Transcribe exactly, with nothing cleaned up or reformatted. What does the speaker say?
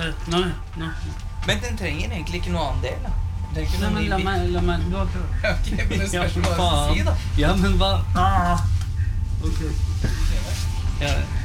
Nei, nei. Men den trenger egentlig ikke noe annen del, da. Den trenger ikke Nei, noe men ny la bil. meg, la meg, du har klart. Ja, ok, men det Ja, spørs hva du faen. si, da. Ja, men hva? Ah. Ok. Ja,